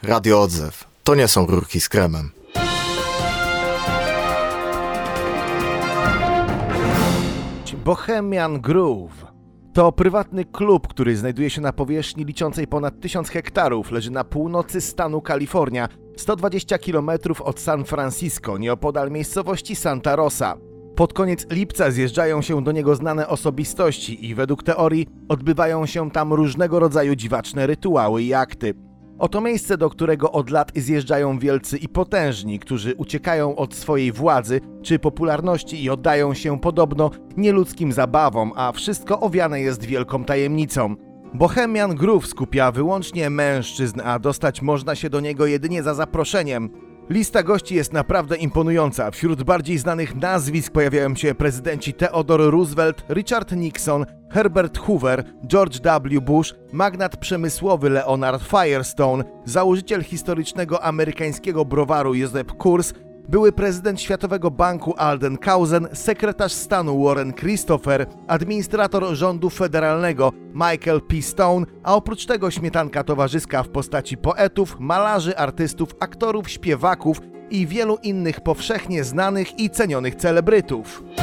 Radio Odzew. To nie są rurki z kremem. Bohemian Grove to prywatny klub, który znajduje się na powierzchni liczącej ponad 1000 hektarów. Leży na północy stanu Kalifornia, 120 km od San Francisco, nieopodal miejscowości Santa Rosa. Pod koniec lipca zjeżdżają się do niego znane osobistości i według teorii odbywają się tam różnego rodzaju dziwaczne rytuały i akty. Oto miejsce, do którego od lat zjeżdżają wielcy i potężni, którzy uciekają od swojej władzy czy popularności i oddają się podobno nieludzkim zabawom, a wszystko owiane jest wielką tajemnicą. Bohemian Grove skupia wyłącznie mężczyzn, a dostać można się do niego jedynie za zaproszeniem. Lista gości jest naprawdę imponująca. Wśród bardziej znanych nazwisk pojawiają się prezydenci Theodore Roosevelt, Richard Nixon, Herbert Hoover, George W. Bush, magnat przemysłowy Leonard Firestone, założyciel historycznego amerykańskiego browaru Joseph Kurz, były prezydent Światowego Banku Alden Kausen, sekretarz stanu Warren Christopher, administrator rządu federalnego Michael P. Stone, a oprócz tego śmietanka towarzyska w postaci poetów, malarzy, artystów, aktorów, śpiewaków i wielu innych powszechnie znanych i cenionych celebrytów.